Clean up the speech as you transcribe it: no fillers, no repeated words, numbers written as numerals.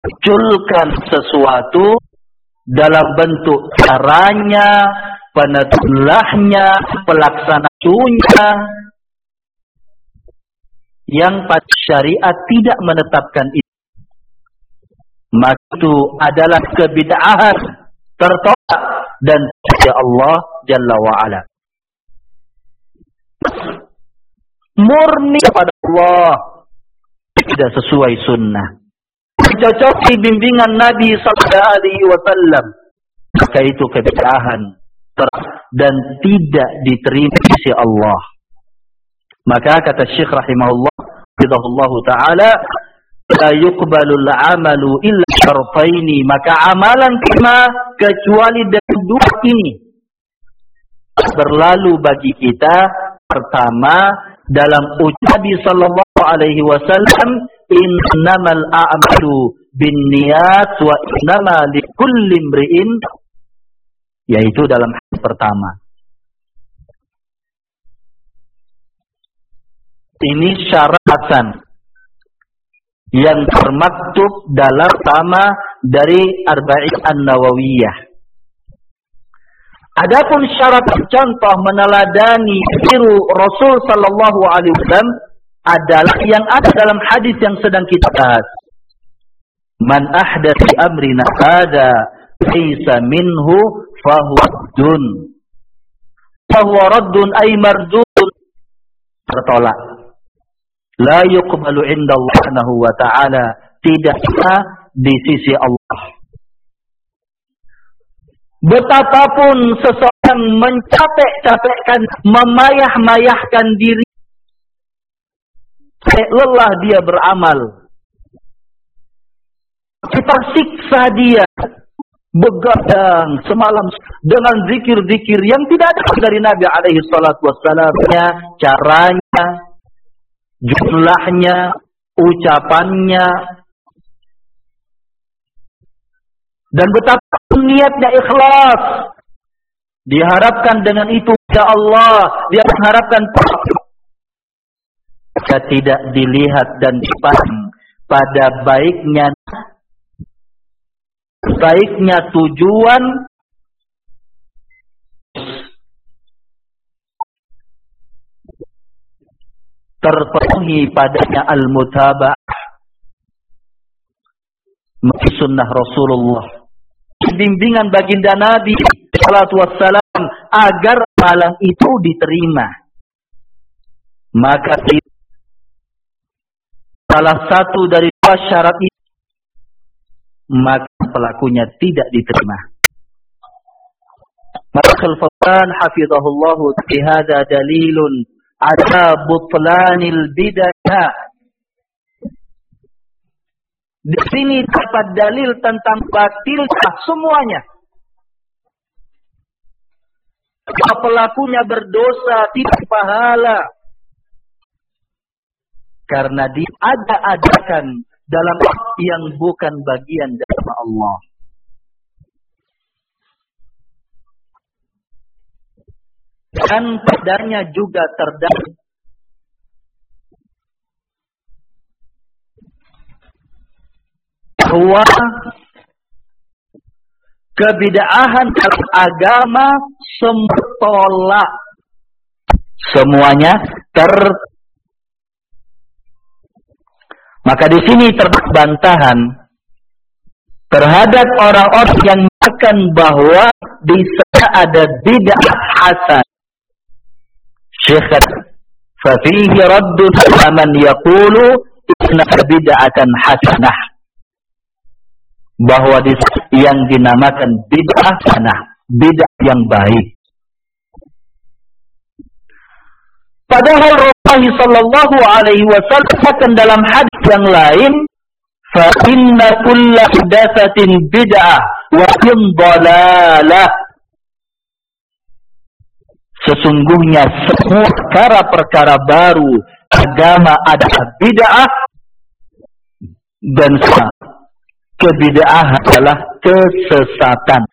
munculkan sesuatu dalam bentuk caranya, penetulahnya, pelaksananya, yang pada syariat tidak menetapkan itu, maka itu adalah kebid'ahan tertolak dan ya Allah Jalla wa'ala. Murni kepada Allah, tidak sesuai sunnah, mencocoki bimbingan Nabi sallallahu alaihi wasallam, maka itu kebid'ahan dan tidak diterima di sisi Allah. Maka kata Syekh rahimahullah hafizahullahu taala, la yuqbalul amalu illa syartaini, maka amalan terima kecuali dari dua ini. Berlalu bagi kita pertama dalam ucapan Nabi sallallahu alaihi wasallam, innamal a'malu binniyat wa innama likulli imri'in, yaitu dalam hadis pertama. Ini syarat hasan yang termaktub dalam pertama dari Arba'in An-Nawawiyah. Adapun syarat contoh meneladani tiru Rasul sallallahu alaihi wasallam adalah yang ada dalam hadis yang sedang kita bahas. Man ahdatsa fi amrina hadza laysa minhu fahuwa raddun. Fahuwa raddun ay mardud, tertolak. La yuqbalu indallahi subhanahu wa ta'ala, tidak di sisi Allah. Betapapun seseorang mencapek-capekkan, memayah-mayahkan diri, lelah dia beramal, tersiksa dia begadang semalam dengan zikir-zikir yang tidak ada dari Nabi alaihi salatu wassalam, caranya, jumlahnya, ucapannya, dan betapa niatnya ikhlas. Diharapkan dengan itu ya Allah, dia mengharapkan jika tidak dilihat dan dipandang pada baiknya tujuan, terpenuhi padanya al-mutaba'ah mengikuti sunnah Rasulullah, bimbingan baginda Nabi sallallahu alaihi wasallam agar amalan itu diterima. Maka salah satu dari dua syarat itu, maka pelakunya tidak diterima. Maka Al-Fawzan hafizahullah fi hadza dalilun ada butlanil bid'ah. Di sini terdapat dalil tentang batilnya semuanya. Jika pelakunya berdosa tidak pahala, karena diada-adakan dalam yang bukan bagian dari Allah. Dan padanya juga terdapat bahwa kebid'ahan dalam agama semtolak, semuanya Maka di sini terdapat bantahan terhadap orang-orang yang mengatakan bahwa di sana ada bid'ah hasan. Syekh fa fihi raddun ala man yaqulu inna bid'atan hasanah. Bahwa yang dinamakan bid'ah hasanah, bid'ah yang baik. Padahal Rasulullah sallallahu alaihi wasallam dalam hadis yang lain, fa inna kulla muhdatsatin bid'ah wa in dhalalah. Sesungguhnya semua perkara baru agama adalah bid'ah, dan kebid'ahan adalah kesesatan.